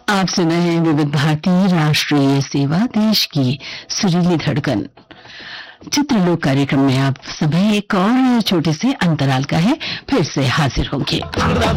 आप सुन रहे हैं विविध भारती राष्ट्रीय सेवा, देश की सुरीली धड़कन। चित्रलोक कार्यक्रम में आप सभी एक और छोटे से अंतराल का है फिर से हाजिर होंगे।